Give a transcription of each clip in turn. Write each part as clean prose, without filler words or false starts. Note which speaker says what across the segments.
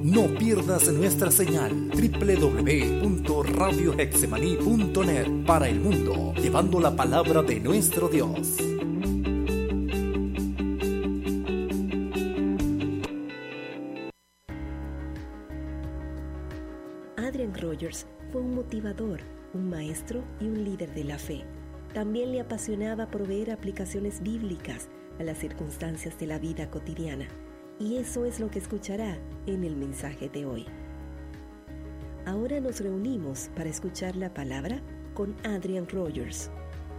Speaker 1: No pierdas nuestra señal www.radiohexemaní.net para el mundo, llevando la palabra de nuestro Dios.
Speaker 2: Adrian Rogers fue un motivador, un maestro y un líder de la fe. También le apasionaba proveer aplicaciones bíblicas a las circunstancias de la vida cotidiana. Y eso es lo que escuchará en el mensaje de hoy. Ahora nos reunimos para escuchar la palabra con Adrian Rogers.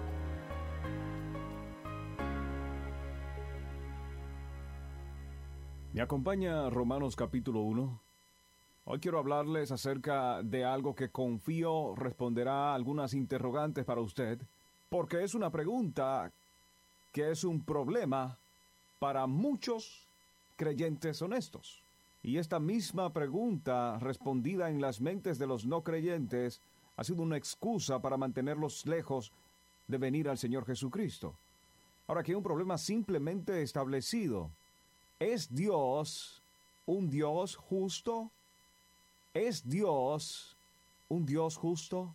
Speaker 3: ¿Me acompaña Romanos capítulo 1? Hoy quiero hablarles acerca de algo que confío responderá algunas interrogantes para usted, porque es una pregunta que es un problema para muchos creyentes honestos. Y esta misma pregunta, respondida en las mentes de los no creyentes, ha sido una excusa para mantenerlos lejos de venir al Señor Jesucristo. Ahora, aquí hay un problema simplemente establecido. ¿Es Dios un Dios justo? ¿Es Dios un Dios justo?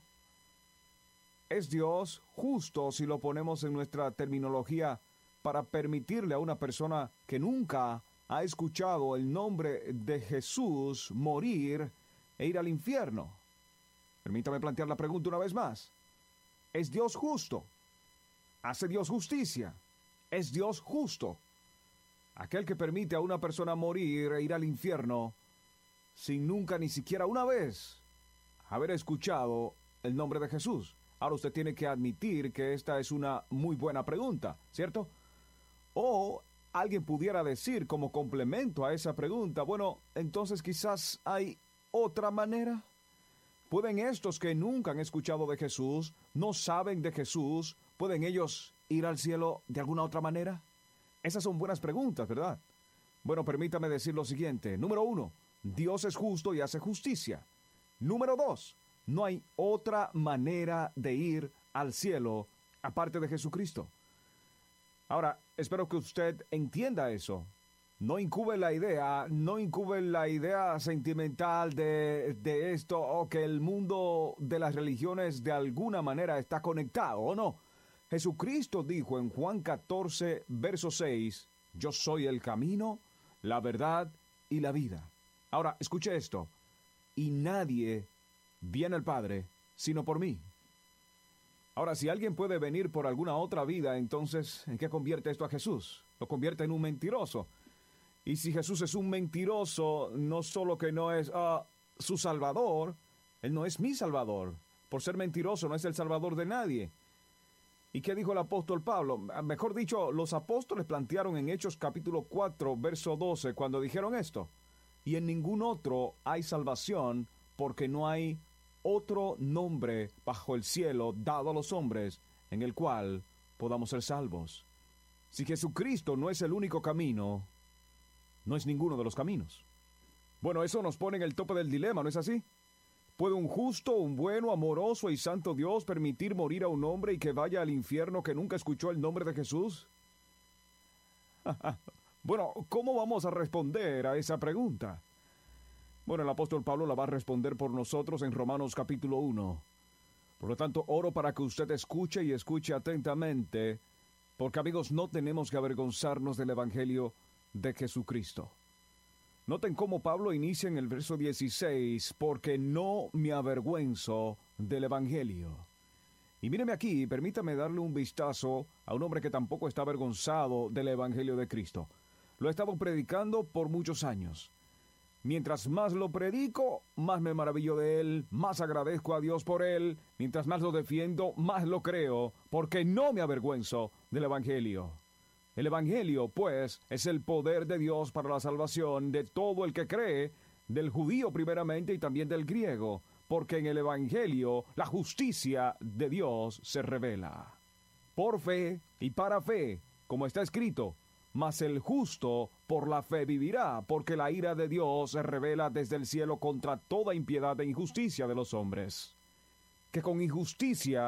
Speaker 3: ¿Es Dios justo si lo ponemos en nuestra terminología para permitirle a una persona que nunca ha escuchado el nombre de Jesús morir e ir al infierno? Permítame plantear la pregunta una vez más. ¿Es Dios justo? ¿Hace Dios justicia? ¿Es Dios justo? Aquel que permite a una persona morir e ir al infierno sin nunca ni siquiera una vez haber escuchado el nombre de Jesús. Ahora usted tiene que admitir que esta es una muy buena pregunta, ¿cierto? O alguien pudiera decir como complemento a esa pregunta, bueno, entonces quizás hay otra manera. ¿Pueden estos que nunca han escuchado de Jesús, no saben de Jesús, pueden ellos ir al cielo de alguna otra manera? Esas son buenas preguntas, ¿verdad? Bueno, permítame decir lo siguiente. Número 1, Dios es justo y hace justicia. Número 2, no hay otra manera de ir al cielo aparte de Jesucristo. Ahora, espero que usted entienda eso. No incube la idea sentimental de esto, o que el mundo de las religiones de alguna manera está conectado, ¿o no? Jesucristo dijo en Juan 14, verso 6, yo soy el camino, la verdad y la vida. Ahora, escuche esto. Y nadie viene al Padre sino por mí. Ahora, si alguien puede venir por alguna otra vida, entonces, ¿en qué convierte esto a Jesús? Lo convierte en un mentiroso. Y si Jesús es un mentiroso, no solo que no es su Salvador, Él no es mi Salvador. Por ser mentiroso, no es el Salvador de nadie. ¿Y qué dijo el apóstol Pablo? Mejor dicho, los apóstoles plantearon en Hechos capítulo 4, verso 12, cuando dijeron esto. Y en ningún otro hay salvación, porque no hay otro nombre bajo el cielo dado a los hombres en el cual podamos ser salvos. Si Jesucristo no es el único camino, no es ninguno de los caminos. Bueno, eso nos pone en el tope del dilema, ¿no es así? ¿Puede un justo, un bueno, amoroso y santo Dios permitir morir a un hombre y que vaya al infierno que nunca escuchó el nombre de Jesús? Bueno, ¿cómo vamos a responder a esa pregunta? Bueno, el apóstol Pablo la va a responder por nosotros en Romanos capítulo 1. Por lo tanto, oro para que usted escuche y escuche atentamente, porque amigos, no tenemos que avergonzarnos del Evangelio de Jesucristo. Noten cómo Pablo inicia en el verso 16, porque no me avergüenzo del Evangelio. Y míreme aquí, permítame darle un vistazo a un hombre que tampoco está avergonzado del Evangelio de Cristo. Lo he estado predicando por muchos años. Mientras más lo predico, más me maravillo de él, más agradezco a Dios por él. Mientras más lo defiendo, más lo creo, porque no me avergüenzo del Evangelio. El Evangelio, pues, es el poder de Dios para la salvación de todo el que cree, del judío primeramente y también del griego, porque en el Evangelio la justicia de Dios se revela. Por fe y para fe, como está escrito, mas el justo por la fe vivirá, porque la ira de Dios se revela desde el cielo contra toda impiedad e injusticia de los hombres. Que con injusticia